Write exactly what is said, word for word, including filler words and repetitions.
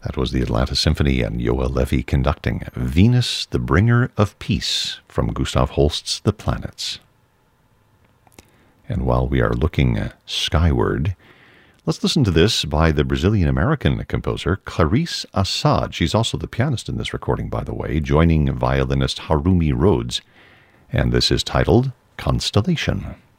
That was the Atlanta Symphony and Yoa Levy conducting Venus, the Bringer of Peace from Gustav Holst's The Planets. And while we are looking skyward, let's listen to this by the Brazilian-American composer Clarice Assad. She's also the pianist in this recording, by the way, joining violinist Harumi Rhodes. And this is titled Constellation.